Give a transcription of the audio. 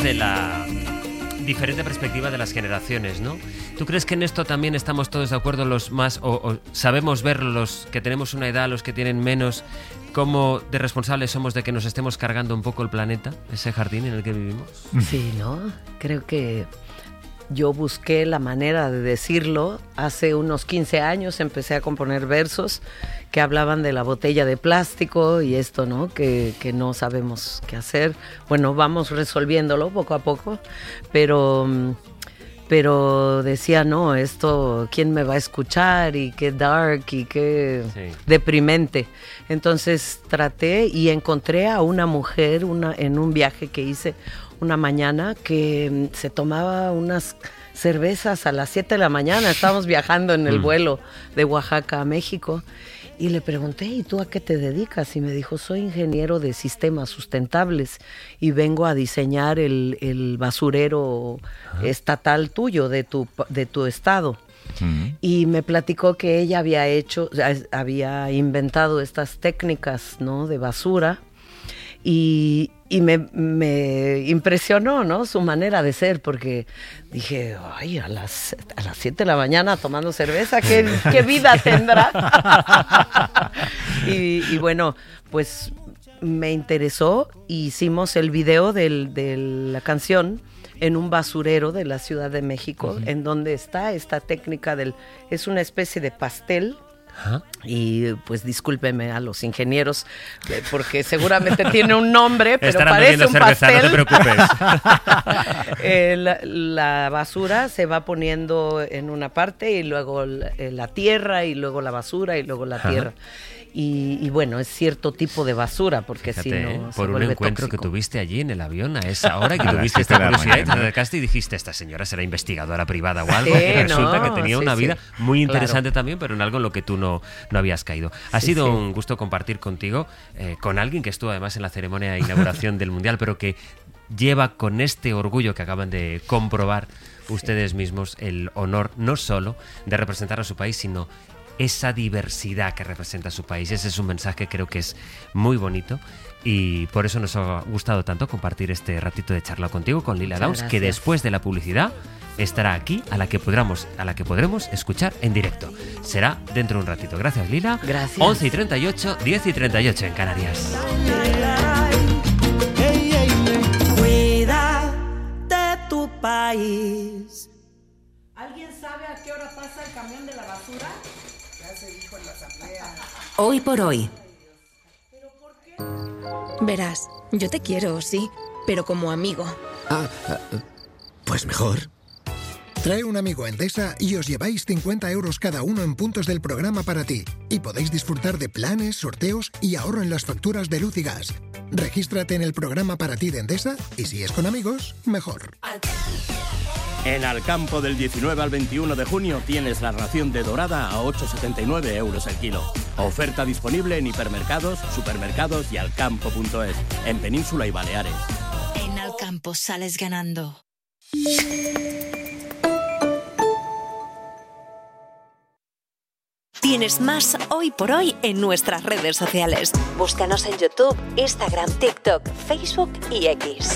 de la diferente perspectiva de las generaciones, ¿no? ¿Tú crees que en esto también estamos todos de acuerdo, los más, o sabemos ver los que tenemos una edad, los que tienen menos, cómo de responsables somos de que nos estemos cargando un poco el planeta, ese jardín en el que vivimos? Sí, ¿no? Creo que yo busqué la manera de decirlo. Hace unos 15 años empecé a componer versos que hablaban de la botella de plástico y esto, ¿no? Que no sabemos qué hacer. Bueno, vamos resolviéndolo poco a poco, pero decía, no, esto, ¿quién me va a escuchar? Y qué dark y qué deprimente. Entonces traté y encontré a una mujer en un viaje que hice una mañana que se tomaba unas cervezas a las 7 de la mañana. Estábamos viajando en el vuelo de Oaxaca a México y le pregunté, ¿y tú a qué te dedicas? Y me dijo, soy ingeniero de sistemas sustentables y vengo a diseñar el basurero estatal tuyo, de tu estado. Y me platicó que ella había inventado estas técnicas, ¿no?, de basura. Y me impresionó, ¿no?, su manera de ser, porque dije, ay, a las 7 de la mañana tomando cerveza, ¿qué vida tendrá? y bueno, pues me interesó. Hicimos el video de la canción en un basurero de la Ciudad de México, en donde está esta técnica es una especie de pastel. Y pues discúlpeme a los ingenieros porque seguramente tiene un nombre, pero parece un cerveza, pastel. No te preocupes. La basura se va poniendo en una parte y luego la tierra y luego la basura y luego la tierra. Y bueno, es cierto tipo de basura, porque si no por se un vuelve encuentro tóxico. que tuviste allí en el avión a esa hora, que tuviste esta curiosidad y te acercaste y dijiste, esta señora será investigadora privada o algo, y resulta que tenía una vida muy interesante también, pero en algo en lo que tú no habías caído. Ha sido un gusto compartir contigo, con alguien que estuvo además en la ceremonia de inauguración del Mundial, pero que lleva con este orgullo que acaban de comprobar ustedes mismos el honor no solo de representar a su país, sino esa diversidad que representa su país. Ese es un mensaje que creo que es muy bonito y por eso nos ha gustado tanto compartir este ratito de charla contigo, con Lila Downs, que después de la publicidad estará aquí, a la que podremos escuchar en directo. Será dentro de un ratito. Gracias, Lila. Gracias. 11:38, 10:38 en Canarias. Cuida de tu país. ¿Alguien sabe a qué hora pasa el camión de la basura? Ya se dijo en la asamblea. Hoy por hoy. Verás, yo te quiero, sí, pero como amigo. Pues mejor. Trae un amigo a Endesa y os lleváis 50 euros cada uno en puntos del programa para ti. Y podéis disfrutar de planes, sorteos y ahorro en las facturas de luz y gas. Regístrate en el programa para ti de Endesa y si es con amigos, mejor. En Alcampo, del 19 al 21 de junio tienes la ración de dorada a 8,79 euros el kilo. Oferta disponible en hipermercados, supermercados y alcampo.es, en Península y Baleares. En Alcampo sales ganando. Tienes más Hoy por Hoy en nuestras redes sociales. Búscanos en YouTube, Instagram, TikTok, Facebook y X.